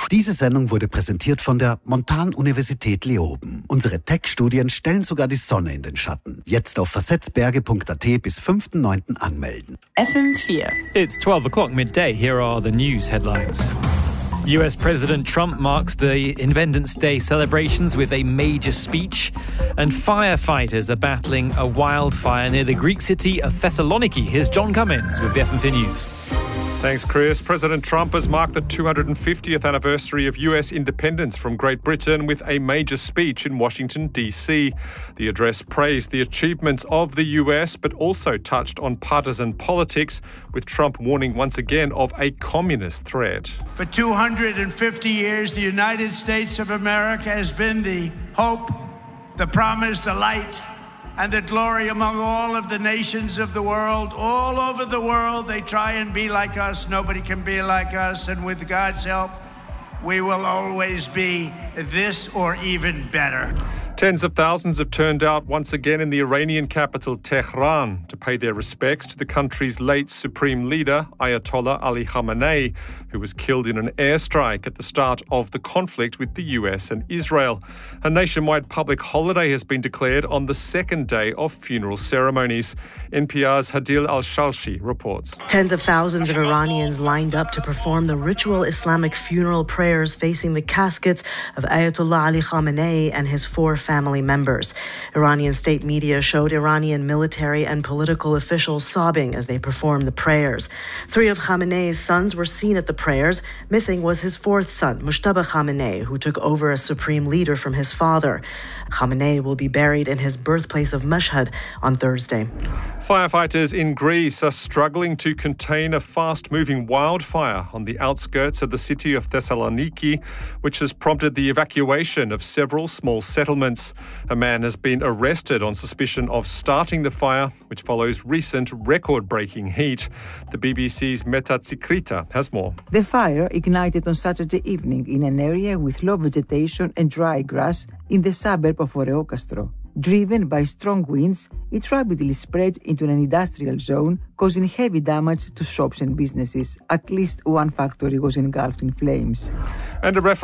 Diese Sendung wurde präsentiert von der Montan-Universität Leoben. Unsere Tech-Studien stellen sogar die Sonne in den Schatten. Jetzt auf versetzberge.at bis 5.9. anmelden. FM4. It's 12 o'clock midday. Here are the news headlines. US President Trump marks the Independence Day celebrations with a major speech, and firefighters are battling a wildfire near the Greek city of Thessaloniki. Here's John Cummins with the FM4 News. Thanks, Chris. President Trump has marked the 250th anniversary of US independence from Great Britain with a major speech in Washington, D.C. The address praised the achievements of the US, but also touched on partisan politics, with Trump warning once again of a communist threat. For 250 years, the United States of America has been the hope, the promise, the light, and the glory among all of the nations of the world. All over the world, they try and be like us. Nobody can be like us. And with God's help, we will always be this or even better. Tens of thousands have turned out once again in the Iranian capital, Tehran, to pay their respects to the country's late supreme leader, Ayatollah Ali Khamenei, who was killed in an airstrike at the start of the conflict with the US and Israel. A nationwide public holiday has been declared on the second day of funeral ceremonies. NPR's Hadil Al-Shalshi reports. Tens of thousands of Iranians lined up to perform the ritual Islamic funeral prayers facing the caskets of Ayatollah Ali Khamenei and his four family members. Iranian state media showed Iranian military and political officials sobbing as they performed the prayers. Three of Khamenei's sons were seen at the prayers. Missing was his fourth son, Mujtaba Khamenei, who took over as supreme leader from his father. Khamenei will be buried in his birthplace of Mashhad on Thursday. Firefighters in Greece are struggling to contain a fast-moving wildfire on the outskirts of the city of Thessaloniki, which has prompted the evacuation of several small settlements. A man has been arrested on suspicion of starting the fire, which follows recent record-breaking heat. The BBC's Meta Tsikrita has more. The fire ignited on Saturday evening in an area with low vegetation and dry grass in the suburb of Oreokastro. Driven by strong winds, it rapidly spread into an industrial zone, causing heavy damage to shops and businesses. At least one factory was engulfed in flames. And a